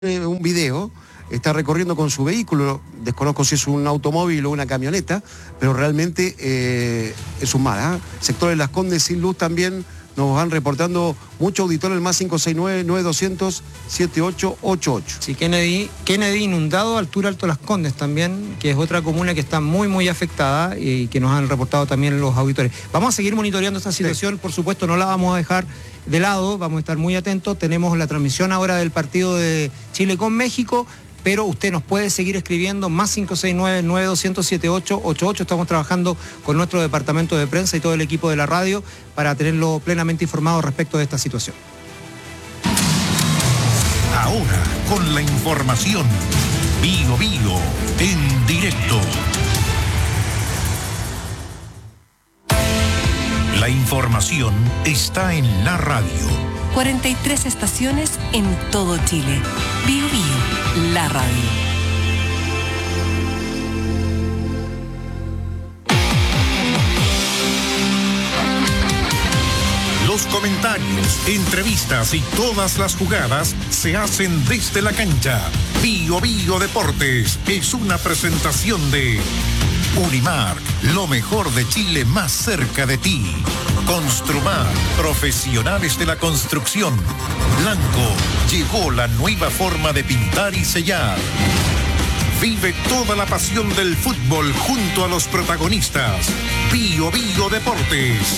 un video, está recorriendo con su vehículo, desconozco si es un automóvil o una camioneta, pero realmente es un mar. Sectores Las Condes sin luz también nos van reportando muchos auditores, el más 569-9200-7888. Sí, Kennedy inundado, altura Alto Las Condes también, que es otra comuna que está muy afectada y que nos han reportado también los auditores. Vamos a seguir monitoreando esta situación, por supuesto no la vamos a dejar de lado, vamos a estar muy atentos. Tenemos la transmisión ahora del partido de Chile con México, pero usted nos puede seguir escribiendo, más 569-9200-7888. Estamos trabajando con nuestro departamento de prensa y todo el equipo de la radio para tenerlo plenamente informado respecto de esta situación. Ahora, con la información, Bio en directo. La información está en la radio. 43 estaciones en todo Chile. Bio, la radio. Los comentarios, entrevistas y todas las jugadas se hacen desde la cancha. Bio Deportes es una presentación de Unimark, lo mejor de Chile más cerca de ti. Construmar, profesionales de la construcción. Blanco, llegó la nueva forma de pintar y sellar. Vive toda la pasión del fútbol junto a los protagonistas. Bio Deportes.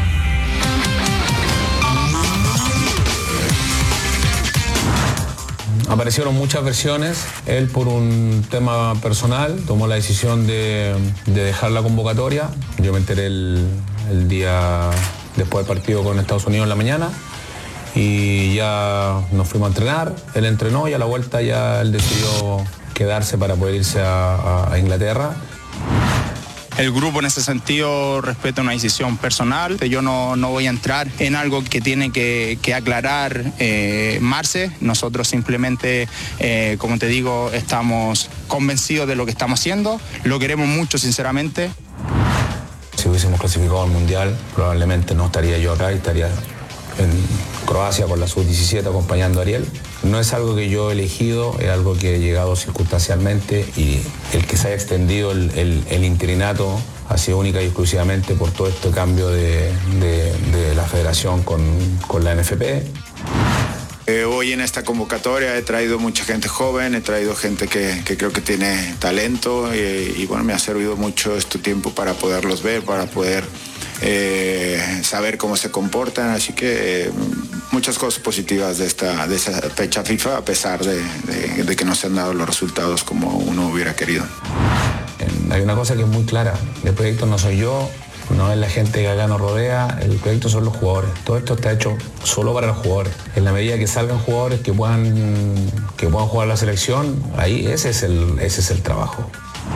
Aparecieron muchas versiones. Él, por un tema personal, tomó la decisión de dejar la convocatoria. Yo me enteré el día después del partido con Estados Unidos en la mañana y ya nos fuimos a entrenar. Él entrenó y a la vuelta ya él decidió quedarse para poder irse a Inglaterra. El grupo en ese sentido respeta una decisión personal. Yo no voy a entrar en algo que tiene que aclarar Marce. Nosotros simplemente, como te digo, estamos convencidos de lo que estamos haciendo. Lo queremos mucho, sinceramente. Si hubiésemos clasificado al Mundial, probablemente no estaría yo acá, estaría en Croacia con la Sub-17 acompañando a Ariel. No es algo que yo he elegido, es algo que he llegado circunstancialmente y el que se haya extendido el interinato ha sido única y exclusivamente por todo este cambio de la federación con la NFP. Hoy en esta convocatoria he traído mucha gente joven, he traído gente que creo que tiene talento y bueno, me ha servido mucho este tiempo para poderlos ver, para poder saber cómo se comportan, así que muchas cosas positivas de esa fecha FIFA, a pesar de que no se han dado los resultados como uno hubiera querido. Hay una cosa que es muy clara, el proyecto no soy yo, no es la gente que acá nos rodea, el proyecto son los jugadores. Todo esto está hecho solo para los jugadores. En la medida que salgan jugadores que puedan jugar la selección, ahí ese es el trabajo.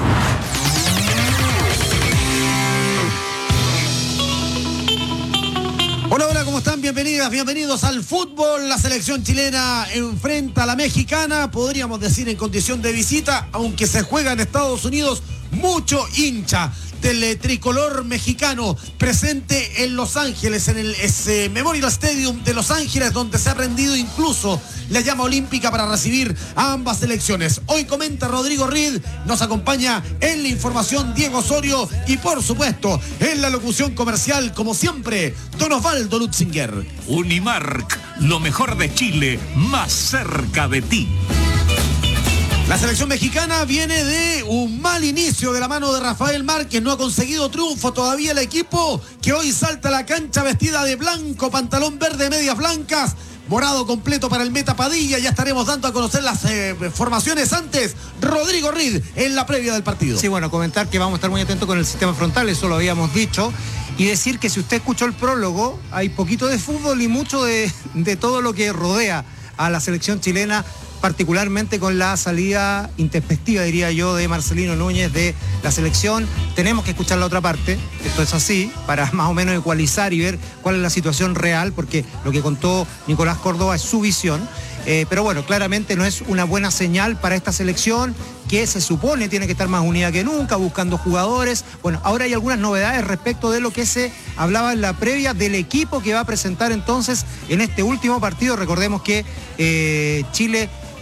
Hola, ¿cómo están? Bienvenidos al fútbol. La selección chilena enfrenta a la mexicana, podríamos decir en condición de visita, aunque se juega en Estados Unidos, mucho hincha del tricolor mexicano presente en Los Ángeles, en el Memorial Stadium de Los Ángeles, donde se ha rendido incluso la llama olímpica para recibir a ambas selecciones. Hoy comenta Rodrigo Reed, nos acompaña en la información Diego Osorio y por supuesto en la locución comercial, como siempre, Don Osvaldo Lutzinger. Unimark, lo mejor de Chile más cerca de ti. La selección mexicana viene de un mal inicio de la mano de Rafael Márquez, no ha conseguido triunfo todavía el equipo, que hoy salta a la cancha vestida de blanco, pantalón verde, medias blancas, morado completo para el Meta Padilla. Ya estaremos dando a conocer las formaciones. Antes, Rodrigo Reed en la previa del partido. Sí, bueno, comentar que vamos a estar muy atentos con el sistema frontal, eso lo habíamos dicho, y decir que si usted escuchó el prólogo, hay poquito de fútbol y mucho de todo lo que rodea a la selección chilena, particularmente con la salida intempestiva, diría yo, de Marcelino Núñez de la selección. Tenemos que escuchar la otra parte, esto es así, para más o menos ecualizar y ver cuál es la situación real, porque lo que contó Nicolás Córdoba es su visión. Pero bueno, claramente no es una buena señal para esta selección, que se supone tiene que estar más unida que nunca, buscando jugadores. Bueno, ahora hay algunas novedades respecto de lo que se hablaba en la previa del equipo que va a presentar entonces en este último partido. Recordemos que Chile